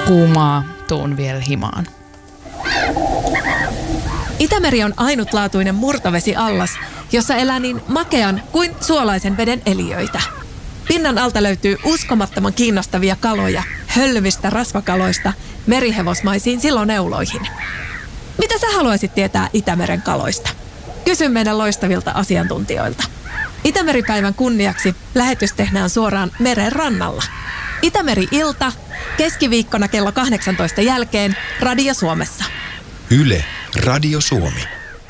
kuumaa, tuun vielä himaan. Itämeri on ainutlaatuinen murtovesiallas, jossa elää niin makean kuin suolaisen veden eliöitä. Pinnan alta löytyy uskomattoman kiinnostavia kaloja, hölvistä rasvakaloista merihevosmaisiin siloneuloihin. Mitä sä haluaisit tietää Itämeren kaloista? Kysy meidän loistavilta asiantuntijoilta. Itämeripäivän kunniaksi lähetys tehdään suoraan meren rannalla. Itämeri-ilta, keskiviikkona kello 18 jälkeen Radio Suomessa. Yle, Radio Suomi.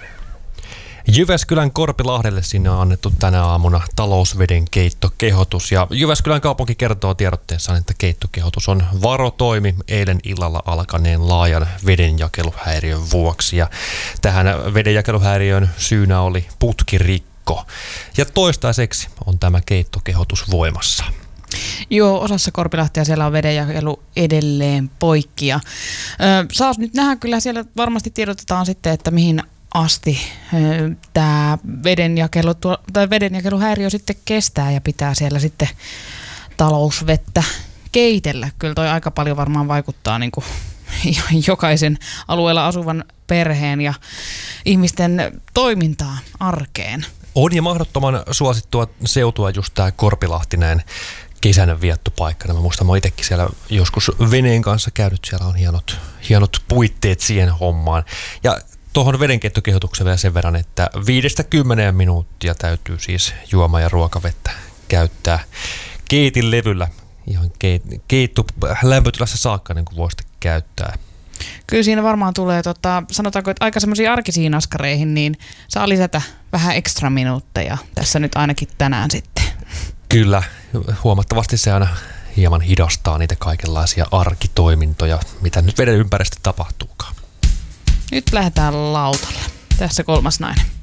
Jyväskylän Korpilahdelle sinne on annettu tänä aamuna talousveden keittokehotus. Ja Jyväskylän kaupunki kertoo tiedotteessaan, että keittokehotus on varotoimi eilen illalla alkaneen laajan vedenjakeluhäiriön vuoksi. Ja tähän vedenjakeluhäiriön syynä oli putkirikko. Ja toistaiseksi on tämä keittokehotus voimassa. Joo, osassa Korpilahtia siellä on vedenjakelu edelleen poikki. Ja, saas nyt nähdä, kyllä siellä varmasti tiedotetaan sitten, että mihin asti tämä vedenjakeluhäiriö sitten kestää ja pitää siellä sitten talousvettä keitellä. Kyllä toi aika paljon varmaan vaikuttaa niin kuin jokaisen alueella asuvan perheen ja ihmisten toimintaa arkeen. On ja mahdottoman suosittua seutua just tämä Korpilahti näin kesän viettopaikkana. Mä muistan, mä oon itsekin siellä joskus veneen kanssa käynyt. Siellä on hienot puitteet siihen hommaan. Ja tuohon vedenkeittokehotukseen vielä sen verran, että 5-10 minuuttia täytyy siis juoma- ja ruokavettä käyttää keitin levyllä. Ihan keitto lämpötilassa saakka niin kuin voi sitten käyttää. Kyllä siinä varmaan tulee, sanotaanko, että aika semmoisiin arkisiin askareihin, niin saa lisätä vähän ekstra minuutteja tässä nyt ainakin tänään sitten. Kyllä, huomattavasti se aina hieman hidastaa niitä kaikenlaisia arkitoimintoja, mitä nyt veden ympäristössä tapahtuukaan. Nyt lähdetään lautalle. Tässä kolmas nainen.